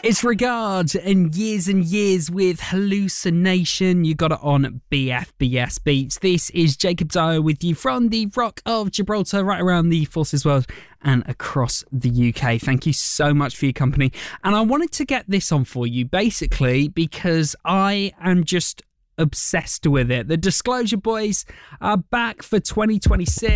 It's Regard and Years with Hallucination. You got it on BFBS Beats. This is Jacob Dyer with you from the Rock of Gibraltar, right around the Forces World and across the UK. Thank you so much for your company. And I wanted to get this on for you, basically, because I am just obsessed with it. The Disclosure Boys are back for 2026.